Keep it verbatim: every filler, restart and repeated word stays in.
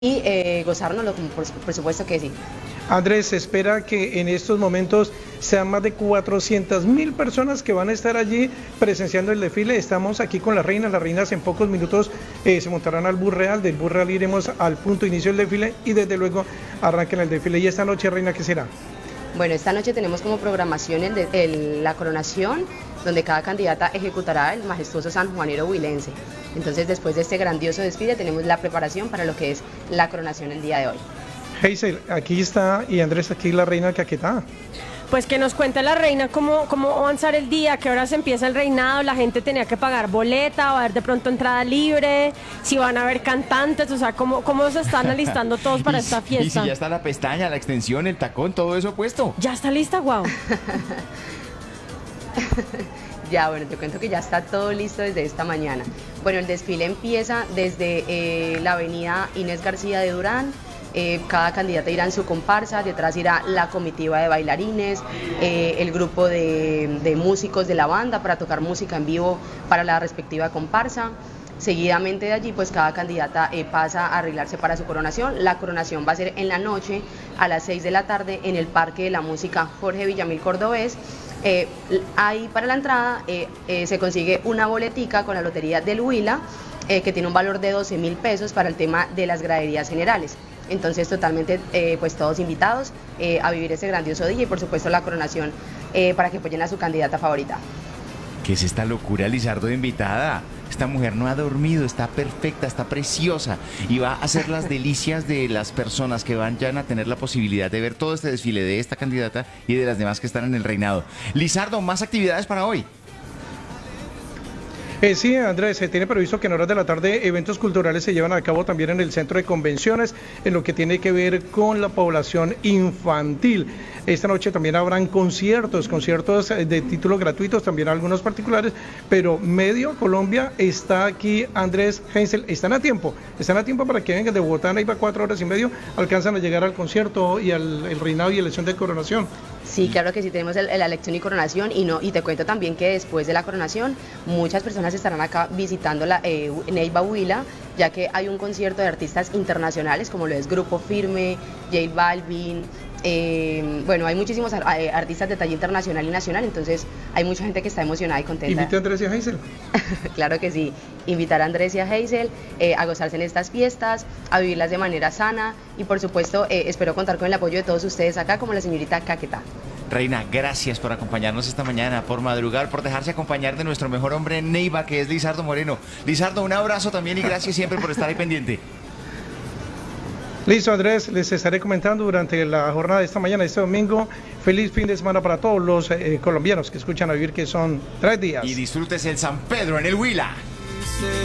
y eh, gozárnoslo, por, por supuesto que sí. Andrés, se espera que en estos momentos sean más de cuatrocientas mil personas que van a estar allí presenciando el desfile. Estamos aquí con las reinas, las reinas en pocos minutos eh, se montarán al bus real, del bus real iremos al punto de inicio del desfile y desde luego arranquen el desfile. ¿Y esta noche, reina, qué será? Bueno, esta noche tenemos como programación el de, el, la coronación, donde cada candidata ejecutará el majestuoso sanjuanero huilense. Entonces, después de este grandioso desfile, tenemos la preparación para lo que es la coronación el día de hoy. Hazel, aquí está, y Andrés, aquí la reina Caquetá. Pues que nos cuente la reina cómo, cómo avanzar el día, a qué hora se empieza el reinado, la gente tenía que pagar boleta, va a haber de pronto entrada libre, si van a haber cantantes, o sea, cómo, cómo se están alistando todos para esta fiesta. Y si ya está la pestaña, la extensión, el tacón, todo eso puesto. ¿Ya está lista, guau? Ya, bueno, te cuento que ya está todo listo desde esta mañana. Bueno, el desfile empieza desde eh, la avenida Inés García de Durán. Eh, cada candidata irá en su comparsa, detrás irá la comitiva de bailarines, eh, el grupo de, de músicos de la banda para tocar música en vivo para la respectiva comparsa. Seguidamente de allí, pues cada candidata eh, pasa a arreglarse para su coronación. La coronación va a ser en la noche a las seis de la tarde en el Parque de la Música Jorge Villamil Cordobés. Eh, ahí para la entrada eh, eh, se consigue una boletica con la Lotería del Huila, eh, que tiene un valor de doce mil pesos para el tema de las graderías generales. Entonces totalmente eh, pues todos invitados eh, a vivir ese grandioso día y por supuesto la coronación eh, para que apoyen a su candidata favorita. ¿Qué es esta locura, Lizardo, de invitada? Esta mujer no ha dormido, está perfecta, está preciosa y va a hacer las delicias de las personas que van ya a tener la posibilidad de ver todo este desfile de esta candidata y de las demás que están en el reinado. Lizardo, ¿más actividades para hoy? Eh, sí, Andrés, se tiene previsto que en horas de la tarde eventos culturales se llevan a cabo también en el centro de convenciones, en lo que tiene que ver con la población infantil. Esta noche también habrán conciertos, conciertos de títulos gratuitos, también algunos particulares, pero medio Colombia está aquí, Andrés, Hazel, están a tiempo, están a tiempo para que vengan de Bogotá, ahí va cuatro horas y medio, alcanzan a llegar al concierto y al el reinado y elección de coronación. Sí, claro que sí, tenemos el, la elección y coronación y no y te cuento también que después de la coronación muchas personas estarán acá visitando la eh, Neiva Huila, ya que hay un concierto de artistas internacionales como lo es Grupo Firme, J Balvin, eh, bueno, hay muchísimos eh, artistas de talla internacional y nacional, entonces hay mucha gente que está emocionada y contenta. ¿Invite a Andrés y a Hazel? Claro que sí, invitar a Andrés y a Hazel eh, a gozarse en estas fiestas, a vivirlas de manera sana y por supuesto eh, espero contar con el apoyo de todos ustedes acá como la señorita Caquetá. Reina, gracias por acompañarnos esta mañana, por madrugar, por dejarse acompañar de nuestro mejor hombre en Neiva, que es Lizardo Moreno. Lizardo, un abrazo también y gracias siempre por estar ahí pendiente. Listo, Andrés, les estaré comentando durante la jornada de esta mañana, este domingo. Feliz fin de semana para todos los eh, colombianos que escuchan a vivir, que son tres días. Y disfrutes el San Pedro en el Huila.